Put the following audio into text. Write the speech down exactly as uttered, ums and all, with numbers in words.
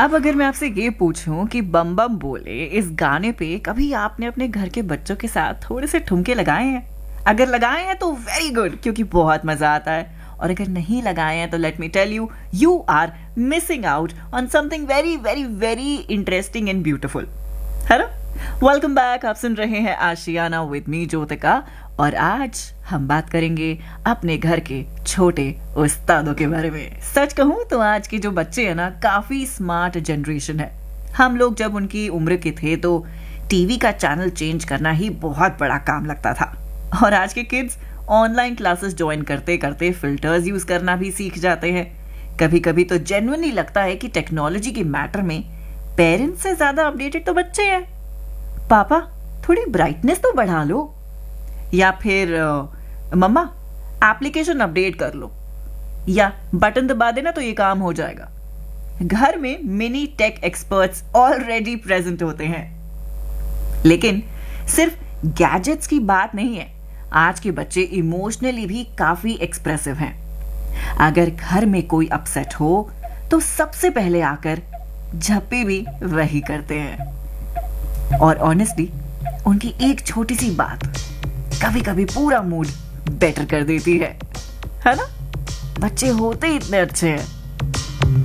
अब अगर मैं आपसे ये पूछूं कि बम बम बोले इस गाने पे कभी आपने अपने घर के बच्चों के साथ थोड़े से ठुमके लगाए हैं? अगर लगाए हैं तो वेरी गुड, क्योंकि बहुत मजा आता है। और अगर नहीं लगाए हैं तो let me tell you, you are missing out on something very very very interesting and beautiful, है ना? Welcome back. आप सुन रहे हैं आशियाना विद मी ज्योतिका, और आज हम बात करेंगे अपने घर के छोटे उस्तादों के बारे में। सच कहूं तो आज के जो बच्चे हैं ना, काफी स्मार्ट जनरेशन है। हम लोग जब उनकी उम्र के थे तो टीवी का चैनल चेंज करना ही बहुत बड़ा काम लगता था, और आज के किड्स ऑनलाइन क्लासेस ज्वाइन करते करते फिल्टर्स यूज करना भी सीख जाते हैं। कभी कभी तो जेन्युइनली लगता है कि टेक्नोलॉजी के मैटर में पेरेंट्स से ज्यादा अपडेटेड तो बच्चे हैं। पापा थोड़ी ब्राइटनेस तो बढ़ा लो, या फिर मम्मा एप्लीकेशन अपडेट कर लो, या बटन दबा देना तो ये काम हो जाएगा। घर में mini tech experts already present होते हैं। लेकिन सिर्फ गैजेट्स की बात नहीं है, आज के बच्चे इमोशनली भी काफी एक्सप्रेसिव हैं। अगर घर में कोई अपसेट हो तो सबसे पहले आकर झप्पी भी वही करते हैं, और ऑनेस्टली उनकी एक छोटी सी बात कभी कभी पूरा मूड बेटर कर देती है है ना? बच्चे होते ही इतने अच्छे हैं।